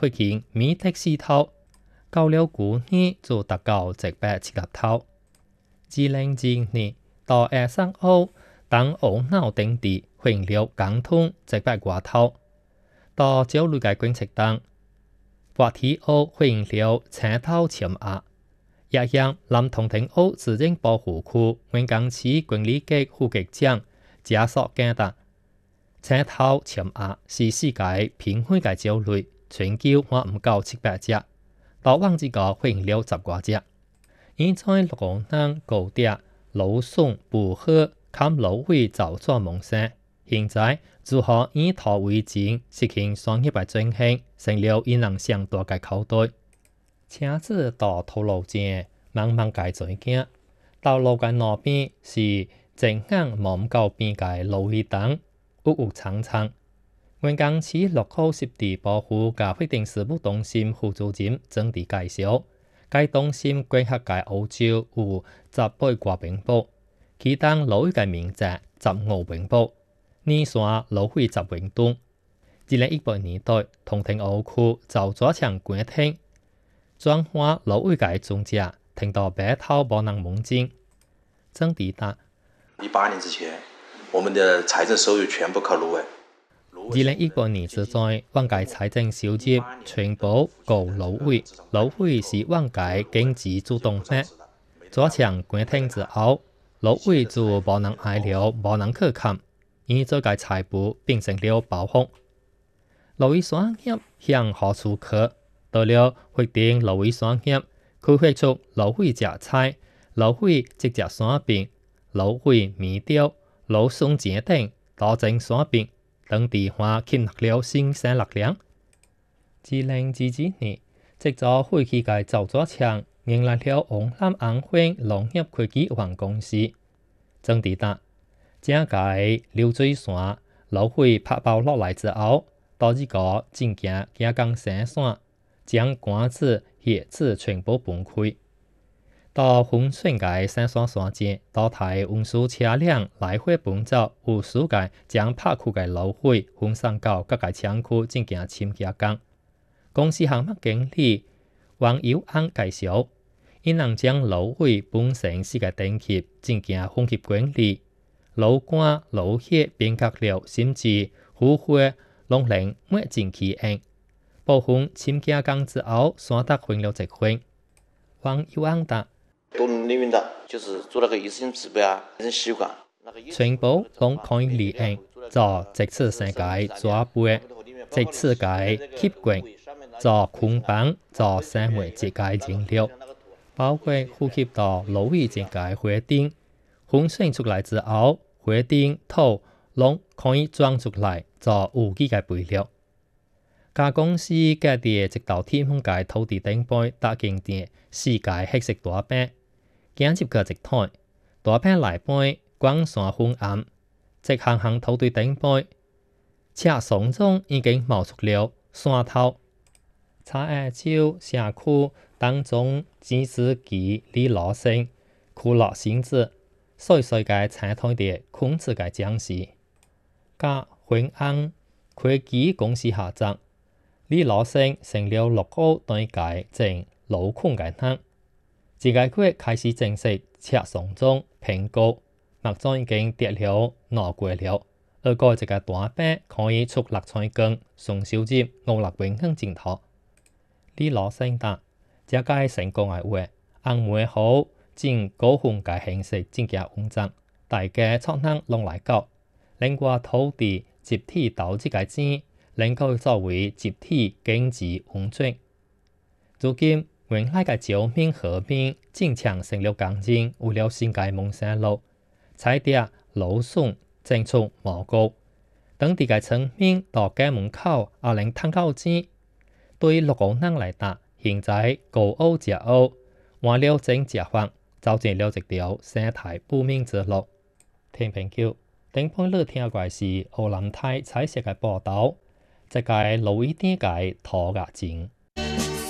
發現美的4頭，到了舊年就達到170頭。2020年到23號，當澳腦頂地分了港通100多頭，到焦慮嘅觀測當，白體澳分了10頭潛壓。也向南通庭澳自然保護區文江市管理局副局長加索解答，10頭潛壓是世界平均嘅鳥類，全球還唔夠700隻，到往之個分了10多隻。現在陸澳南高地老松捕鶴及老虎就做夢想，現在如何以圖為證，實行商業嘅進行，成了引人上大嘅考題。車子到土路前，茫茫嘅水景，道路嘅那邊是正眼望唔夠邊嘅路尾燈，鬱鬱蒼蒼。文江市綠澳濕地保護及發展事務中心副主任曾地介紹，該中心規劃嘅澳洲有10多平方，其中老虎嘅面積15平方，年線老虎10平方。2018年代，通庭澳區就做成規定，轉化老虎嘅種植，聽到白頭無能夢境。曾地達 18年之前，我們的財政收入全部靠蘆葦。 2018年之在，往屆財政收入全部靠蘆葦，蘆葦是往屆經濟主動脈。做成規定之後，蘆葦就無能捱了，無能可砍，現在嘅財富變成了包袱。蘆葦商業向何處去？到了決定蘆葦商業，佢會出蘆葦食菜、蘆葦直接山餅、蘆葦米條、蘆松節等多種山餅，等地方吸納了新鮮力量。2022年，藉咗廢棄嘅造紙廠，迎來了澳南安徽農業科技有限公司。曾地達，這個流水線蘆葦拍包落來之後，到呢個正經加工生產，將管子、葉子全部崩潰。到豐順嘅生產線前，多台運輸車輛來回奔走，無數嘅將拍枯嘅蘆葦分散到各個廠區進行撿加工。公司項目經理王友安介紹，因能將蘆葦本身是個等級進行分級管理，蘆乾、蘆葉變革了，甚至腐壞農林沒進起應。部分撿加工之後，選擇分了1份。王友安答。 都利用的，就是做那個一次性指標啊，變成習慣。 全部都可以利用，做一次性嘅抓背，一次嘅吸管，做捆綁，做生活節嘅燃料，包括呼吸到蘆葦節嘅花丁，分選出來之後，花丁土攏可以裝出來做有機嘅肥料。甲公司家己直到天空嘅土地頂背搭建啲世界黑色大板。緊接個一台大片內背光線昏暗，一行行土堆頂背，車廂中已經冒出了山頭。茶葉洲社區當中指示其李老生、苦樂性子，細細嘅菜台地控制嘅將士，甲惠安科技公司合作，李老生成了綠澳對界正勞控嘅人。這個月開始正式車廂中評估，目前已經跌了5過了，而個這個大板可以出6菜羹，純收入500元更正頭。李老生答：這個成功嘅話，按每好盡高峰嘅形式進行運作，大家創能攏來搞，另外土地集體投資嘅錢，能夠作為集體經濟運作。如今，原來嘅招聘合併正常成了鋼筋，有了新嘅夢想路，踩跌老松爭出毛高，當地嘅村民到家門口也能貪到錢。對陸澳人來講，現在高澳食澳，換了種食法，走進了一條生態不明之路。聽朋友，頂半日聽過是澳南台彩色嘅報道，這個蘆葦店嘅土牙錢。